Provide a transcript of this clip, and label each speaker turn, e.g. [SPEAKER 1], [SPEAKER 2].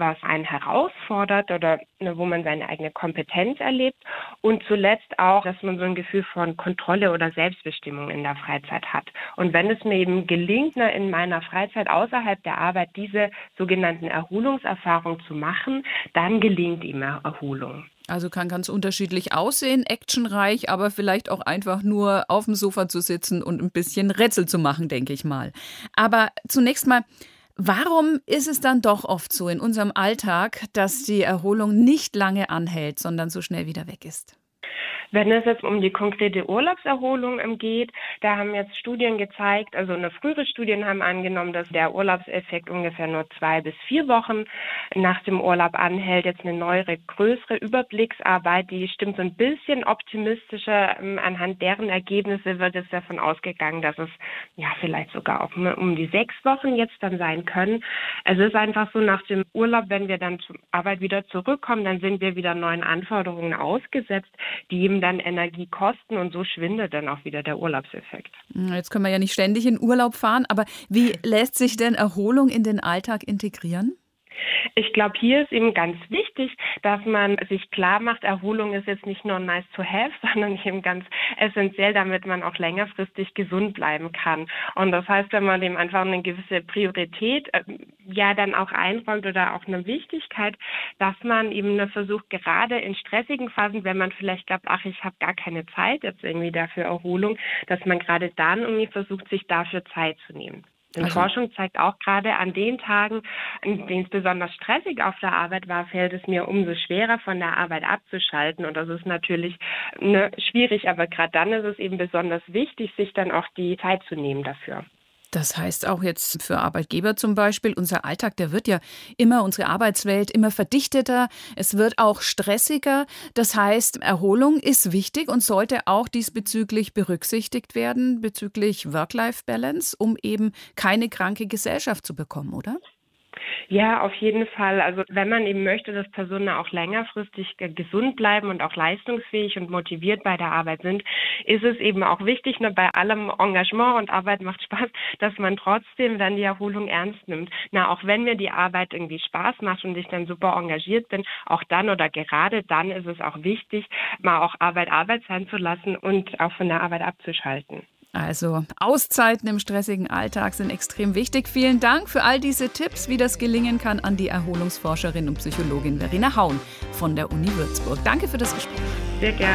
[SPEAKER 1] was einen herausfordert oder wo man seine eigene Kompetenz erlebt. Und zuletzt auch, dass man so ein Gefühl von Kontrolle oder Selbstbestimmung in der Freizeit hat. Und wenn es mir eben gelingt, in meiner Freizeit außerhalb der Arbeit diese sogenannten Erholungserfahrungen zu machen, dann gelingt ihm Erholung.
[SPEAKER 2] Also kann ganz unterschiedlich aussehen, actionreich, aber vielleicht auch einfach nur auf dem Sofa zu sitzen und ein bisschen Rätsel zu machen, denke ich mal. Aber zunächst mal, warum ist es dann doch oft so in unserem Alltag, dass die Erholung nicht lange anhält, sondern so schnell wieder weg ist?
[SPEAKER 1] Wenn es jetzt um die konkrete Urlaubserholung geht, da haben jetzt Studien gezeigt, also frühere Studien haben angenommen, dass der Urlaubseffekt ungefähr nur 2 bis 4 Wochen nach dem Urlaub anhält. Jetzt eine neuere, größere Überblicksarbeit, die stimmt so ein bisschen optimistischer. Anhand deren Ergebnisse wird es davon ausgegangen, dass es vielleicht sogar auch um die 6 Wochen jetzt dann sein können. Es ist einfach so, nach dem Urlaub, wenn wir dann zur Arbeit wieder zurückkommen, dann sind wir wieder neuen Anforderungen ausgesetzt, die eben dann Energie kosten, und so schwindet dann auch wieder der Urlaubseffekt.
[SPEAKER 2] Jetzt können wir ja nicht ständig in Urlaub fahren, aber wie lässt sich denn Erholung in den Alltag integrieren?
[SPEAKER 1] Ich glaube, hier ist eben ganz wichtig, dass man sich klar macht, Erholung ist jetzt nicht nur nice to have, sondern eben ganz essentiell, damit man auch längerfristig gesund bleiben kann. Und das heißt, wenn man dem einfach eine gewisse Priorität dann auch einräumt oder auch eine Wichtigkeit, dass man eben versucht, gerade in stressigen Phasen, wenn man vielleicht glaubt, ich habe gar keine Zeit jetzt irgendwie dafür Erholung, dass man gerade dann irgendwie versucht, sich dafür Zeit zu nehmen. Die Forschung zeigt auch, gerade an den Tagen, an denen es besonders stressig auf der Arbeit war, fällt es mir umso schwerer, von der Arbeit abzuschalten. Und das ist natürlich schwierig, aber gerade dann ist es eben besonders wichtig, sich dann auch die Zeit zu nehmen dafür.
[SPEAKER 2] Das heißt auch jetzt für Arbeitgeber zum Beispiel, unser Alltag, der wird ja unsere Arbeitswelt immer verdichteter, es wird auch stressiger. Das heißt, Erholung ist wichtig und sollte auch diesbezüglich berücksichtigt werden, bezüglich Work-Life-Balance, um eben keine kranke Gesellschaft zu bekommen, oder?
[SPEAKER 1] Ja, auf jeden Fall. Also wenn man eben möchte, dass Personen auch längerfristig gesund bleiben und auch leistungsfähig und motiviert bei der Arbeit sind, ist es eben auch wichtig, bei allem Engagement, und Arbeit macht Spaß, dass man trotzdem dann die Erholung ernst nimmt. Auch wenn mir die Arbeit irgendwie Spaß macht und ich dann super engagiert bin, auch dann oder gerade dann ist es auch wichtig, mal auch Arbeit sein zu lassen und auch von der Arbeit abzuschalten.
[SPEAKER 2] Also Auszeiten im stressigen Alltag sind extrem wichtig. Vielen Dank für all diese Tipps, wie das gelingen kann, an die Erholungsforscherin und Psychologin Verena Haun von der Uni Würzburg. Danke für das Gespräch.
[SPEAKER 1] Sehr gerne.